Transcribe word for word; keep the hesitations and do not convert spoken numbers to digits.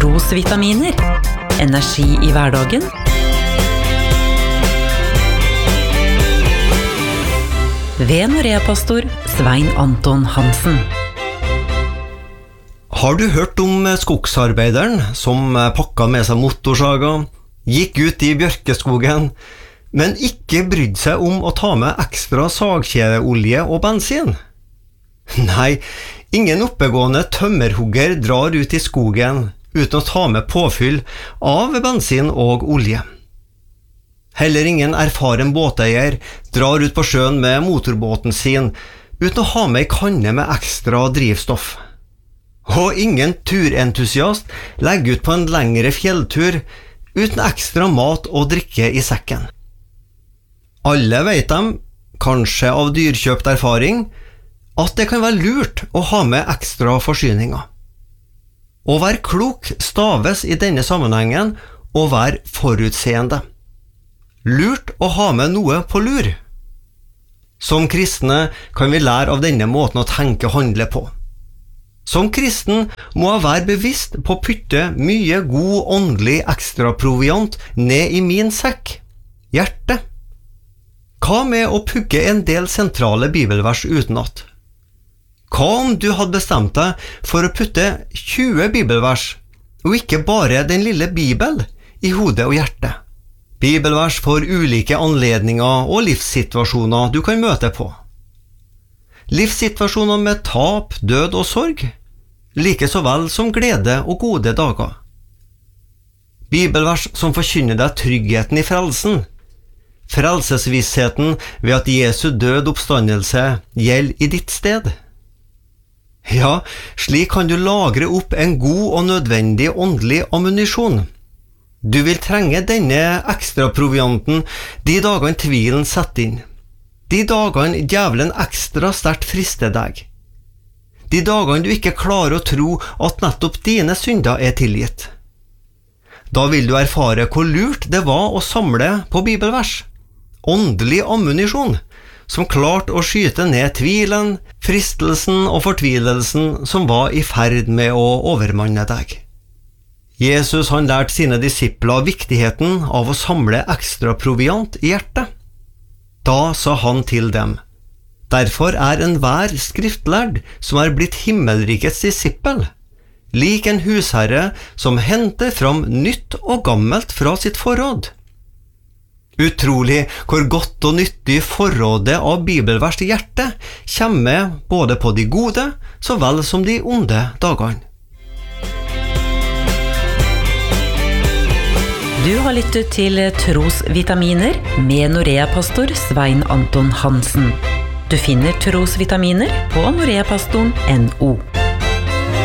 Trosvitaminer. Energi i hverdagen. Ved Norea-pastor Svein Anton Hansen. Har du hørt om skogsarbeideren som pakket med seg motorsaga, gikk ut i bjørkeskogen, men ikke brydde seg om å ta med ekstra sagkjedeolje og bensin? Nei, ingen oppegående tømmerhugger drar ut i skogen uten å ta med påfyll av bensin og olje. Heller ingen erfaren båteier drar ut på sjøen med motorbåten sin uten å ha med en kanne med ekstra drivstoff. Og ingen turentusiast legger ut på en lengre fjelltur uten ekstra mat og drikke i sekken. Alle vet dem, kanskje av dyrkjøpt erfaring, at det kan være lurt å ha med ekstra forsyninger. Å være klok staves i denne sammenhengen å være forutseende. Lurt å ha med noe på lur. Som kristne kan vi lære av denne måten å tenke og handle på. Som kristen må jeg være bevisst på å putte mye god åndelig ekstra proviant ned i min sekk, hjertet. Hva med å pugge en del sentrale bibelvers utenat? Hva om du hadde bestemt deg for å putte tjue bibelvers, og ikke bare den lille Bibel, i hodet og hjertet? Bibelvers for ulike anledninger og livssituasjoner du kan møte på. Livssituasjoner med tap, død og sorg, like så vel som glede og gode dager. Bibelvers som forkynner deg tryggheten i frelsen. Frelsesvissheten ved at Jesu død oppstandelse gjelder i ditt sted. Ja, slik kan du lagre opp en god og nødvendig åndelig ammunisjon. Du vil trenge denne ekstra provianten de dagene tvilen setter inn. De dagene djevelen ekstra sterkt frister deg. De dagene du ikke klarer å tro at nettopp dine synder er tilgitt. Da vil du erfare hvor lurt det var å samle på bibelvers. Åndelig ammunisjon, som klarte å skyte ned tvilen, fristelsen og fortvilelsen som var i ferd med å overmanne deg. Jesus han lærte sine disipler viktigheten av å samle ekstra proviant i hjertet. Da sa han til dem, derfor er enhver skriftlærd som er blitt himmelrikets disippel, lik en husherre som henter fram nytt og gammelt fra sitt forråd. Utrolig hvor godt og nyttig forrådet av bibelvers i hjertet kommer både på de gode så vel som de onde dagene. Du har lyttet til Trosvitaminer med Norea-pastor Svein Anton Hansen. Du finner Trosvitaminer på noreapastoren punktum no.